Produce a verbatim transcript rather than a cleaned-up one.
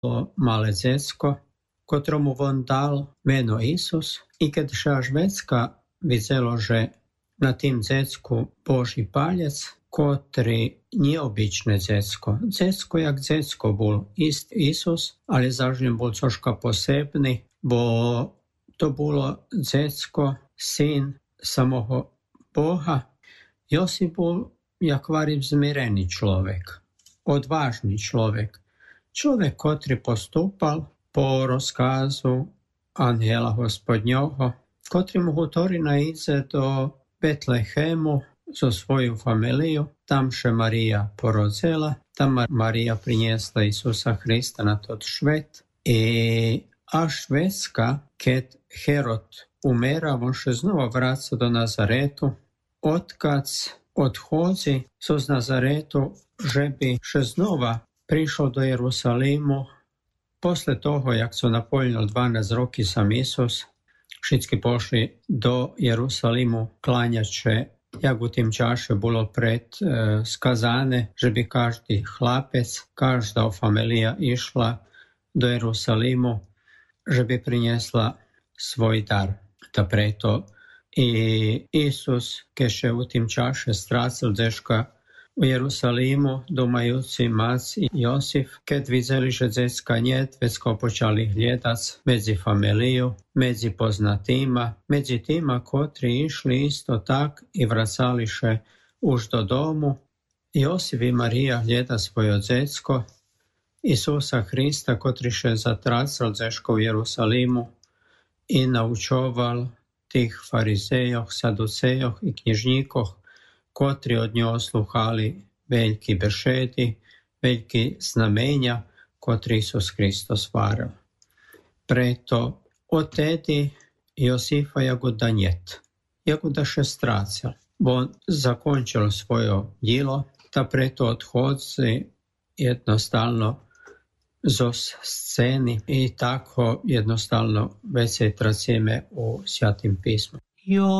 malé dzecko, ktorému von dal meno Isus, i keď Šažvecka videlo, že na tým dzecku Boží palec, ktorý neobyčné dzecko. Dzecko jak dzecko bol ist Isus, ale zároveň bol troška posebný, bo to bolo dzecko, syn samého Boha. Josip bol, jak varím, zmierený človek, odvážny človek. Človek, ktorý postúpal po rozkazu anjela Gospodňovho, ktorý mu hovorí na ísť do Betlehemu so svojou familiou. Tam še Marija porodzela, tam Marija priniesla Isusa Hrista na tot svet. I až Švedska, keď Herod umera, on še znova vraca do Nazaretu. Odkac odhodzi so z Nazaretu, že by še znova prišiel do Jerusalimu. Posle toho, jak su napoljeno dvanaest roky sam Isus, všetci pošli do Jerusalimu klanjače, jak u tim čaše bilo pred e, skazane, že bi každi hlapec, každa familija išla do Jerusalimu, že bi prinjesla svoj dar. Da preto i Isus, keše u tim čaše stracil deška u Jerusalimu, domajuci Mac i Josif, keď videli, že dzecka njet, već ko počali hljadac medzi familiju, medzi poznatima, medzi tima, kotri išli isto tak i vracališe už do domu. Josif i Marija hljeda svojo dzecko, Isusa Hrista, kotri še zatracal dzeško u Jerusalimu i naučoval tih farizejoh, saducejoh i knjižnikoh, kotri od njo sluhali veljki bešedi, veljki znamenja, kotri Isus Hristos varil. Preto od tedi Josifa jagoda njet, jagoda še stracal. Bo zakončil svoje djelo, ta preto odhodzi jednostavno zo sceni i tako jednostavno već se tracime u Svatim pismu.